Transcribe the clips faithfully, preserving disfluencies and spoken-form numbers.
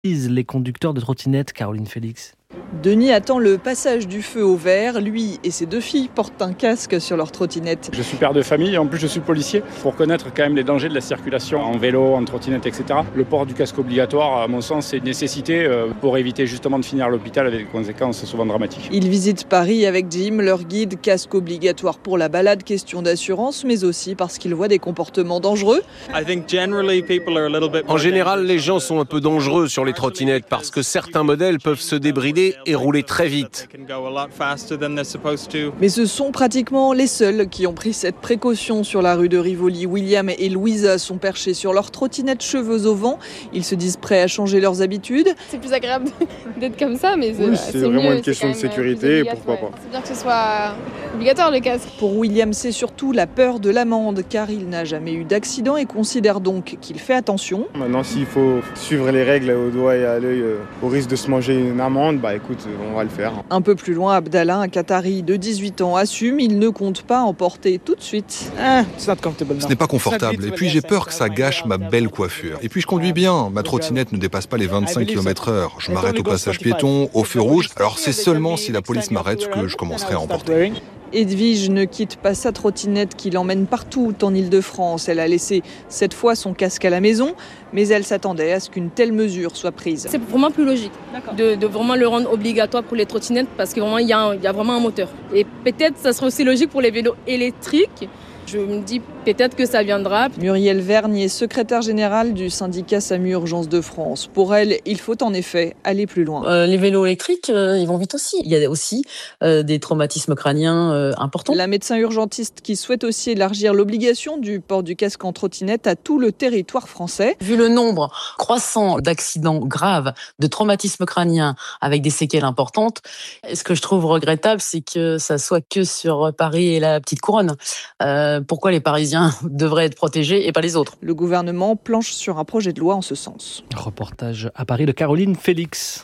les conducteurs de trottinettes, Caroline Félix. Denis attend le passage du feu au vert. Lui et ses deux filles portent un casque sur leur trottinette. Je suis père de famille et en plus je suis policier. Pour connaître quand même les dangers de la circulation en vélo, en trottinette, et cetera. Le port du casque obligatoire, à mon sens, c'est une nécessité pour éviter justement de finir à l'hôpital avec des conséquences souvent dramatiques. Ils visitent Paris avec Jim, leur guide. Casque obligatoire pour la balade, question d'assurance, mais aussi parce qu'ils voient des comportements dangereux. En général, les gens sont un peu dangereux sur les trottinettes parce que certains modèles peuvent se débrider et rouler très vite. Mais ce sont pratiquement les seuls qui ont pris cette précaution sur la rue de Rivoli. William et Louisa sont perchés sur leur trottinette, cheveux au vent. Ils se disent prêts à changer leurs habitudes. C'est plus agréable d'être comme ça, mais c'est, oui, c'est, c'est vraiment mieux, une question de sécurité, pourquoi pas. C'est bien que ce soit obligatoire le casque. Pour William, c'est surtout la peur de l'amende, car il n'a jamais eu d'accident et considère donc qu'il fait attention. Maintenant, s'il faut suivre les règles au doigt et à l'œil, euh, au risque de se manger une amende, bah écoute, on va le faire. Un peu plus loin, Abdallah, un Qatari de dix-huit ans, assume, il ne compte pas en porter tout de suite. Ah, ce n'est pas confortable, et puis j'ai peur que ça gâche ma belle coiffure. Et puis je conduis bien, ma trottinette ne dépasse pas les vingt-cinq kilomètres heure. Je m'arrête au passage piéton, au feu rouge, alors c'est seulement si la police m'arrête que je commencerai à en porter. Edwige ne quitte pas sa trottinette qui l'emmène partout en Ile-de-France. Elle a laissé cette fois son casque à la maison, mais elle s'attendait à ce qu'une telle mesure soit prise. C'est vraiment plus logique de, de vraiment le rendre obligatoire pour les trottinettes parce qu'il y, y a vraiment un moteur. Et peut-être ça serait aussi logique pour les vélos électriques. Je me dis peut-être que ça viendra. Muriel Vergne est secrétaire générale du syndicat SAMU Urgence de France. Pour elle, il faut en effet aller plus loin. Euh, les vélos électriques, euh, ils vont vite aussi. Il y a aussi euh, des traumatismes crâniens euh, importants. La médecin urgentiste qui souhaite aussi élargir l'obligation du port du casque en trottinette à tout le territoire français. Vu le nombre croissant d'accidents graves, de traumatismes crâniens avec des séquelles importantes, ce que je trouve regrettable, c'est que ça soit que sur Paris et la petite couronne. Euh, Pourquoi les Parisiens devraient être protégés et pas les autres ? Le gouvernement planche sur un projet de loi en ce sens. Reportage à Paris de Caroline Félix.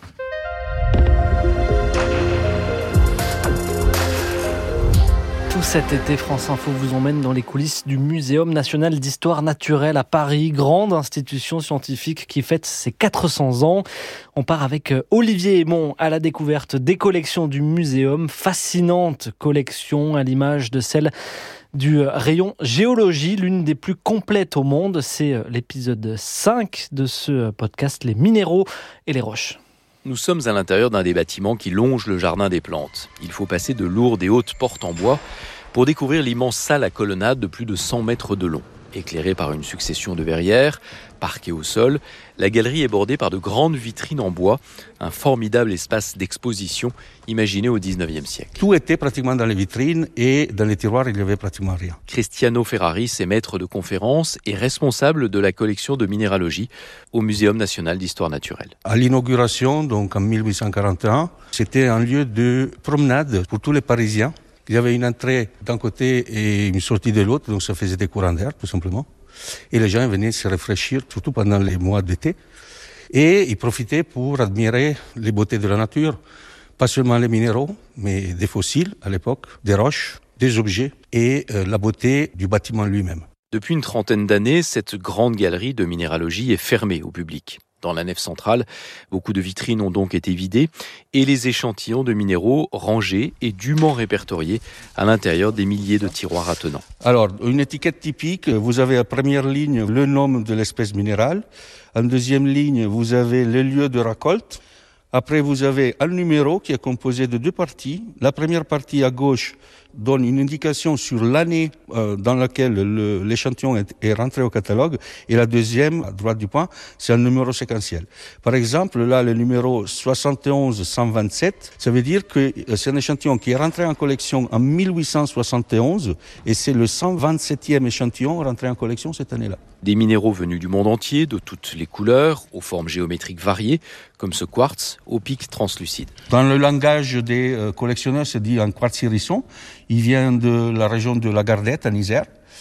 Tout cet été, France Info vous emmène dans les coulisses du Muséum national d'histoire naturelle à Paris, grande institution scientifique qui fête ses quatre cents ans. On part avec Olivier Aymon à la découverte des collections du muséum. Fascinante collection à l'image de celle du rayon géologie, l'une des plus complètes au monde. C'est l'épisode cinq de ce podcast, les minéraux et les roches. Nous sommes à l'intérieur d'un des bâtiments qui longe le jardin des plantes. Il faut passer de lourdes et hautes portes en bois pour découvrir l'immense salle à colonnade de plus de cent mètres de long. Éclairée par une succession de verrières, parquée au sol, la galerie est bordée par de grandes vitrines en bois, un formidable espace d'exposition imaginé au dix-neuvième siècle. Tout était pratiquement dans les vitrines et dans les tiroirs, il n'y avait pratiquement rien. Cristiano Ferraris est maître de conférences et responsable de la collection de minéralogie au Muséum national d'histoire naturelle. À l'inauguration, donc en mille huit cent quarante et un, c'était un lieu de promenade pour tous les Parisiens. Il y avait une entrée d'un côté et une sortie de l'autre, donc ça faisait des courants d'air, tout simplement. Et les gens venaient se rafraîchir, surtout pendant les mois d'été. Et ils profitaient pour admirer les beautés de la nature. Pas seulement les minéraux, mais des fossiles à l'époque, des roches, des objets et euh, la beauté du bâtiment lui-même. Depuis une trentaine d'années, cette grande galerie de minéralogie est fermée au public. Dans la nef centrale, beaucoup de vitrines ont donc été vidées et les échantillons de minéraux rangés et dûment répertoriés à l'intérieur des milliers de tiroirs attenants. Alors, une étiquette typique, vous avez en première ligne le nom de l'espèce minérale. En deuxième ligne, vous avez le lieu de récolte. Après, vous avez un numéro qui est composé de deux parties. La première partie à gauche donne une indication sur l'année euh, dans laquelle le, l'échantillon est, est rentré au catalogue. Et la deuxième, à droite du point, c'est un numéro séquentiel. Par exemple, là, le numéro soixante et onze cent vingt-sept, ça veut dire que c'est un échantillon qui est rentré en collection en mille huit cent soixante et onze et c'est le cent vingt-septième échantillon rentré en collection cette année-là. Des minéraux venus du monde entier, de toutes les couleurs, aux formes géométriques variées, comme ce quartz aux pics translucides. Dans le langage des euh, collectionneurs, c'est dit un quartz hérisson. Il vient de la région de la Gardette, en Isère.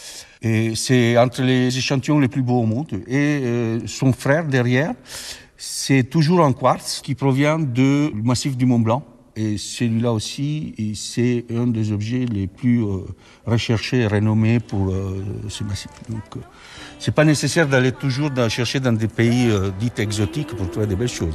Et c'est entre les échantillons les plus beaux au monde. Et euh, son frère, derrière, c'est toujours un quartz qui provient du massif du Mont Blanc, Et celui-là aussi, c'est un des objets les plus euh, recherchés et renommés pour euh, ce massif. Donc, euh, c'est pas nécessaire d'aller toujours dans, chercher dans des pays euh, dits exotiques pour trouver des belles choses.